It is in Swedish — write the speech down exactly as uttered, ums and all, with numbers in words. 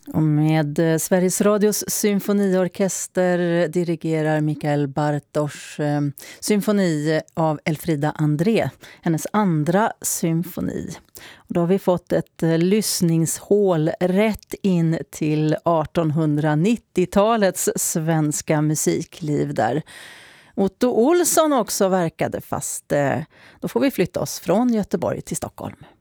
Och med eh, Sveriges Radios symfoniorkester dirigerar Mikael Bartosz eh, symfoni av Elfrida André, hennes andra symfoni. Och då har vi fått ett eh, lyssningshål rätt in till artonhundranittiotalets svenska musikliv där. Otto Olsson också verkade, fast eh, då får vi flytta oss från Göteborg till Stockholm.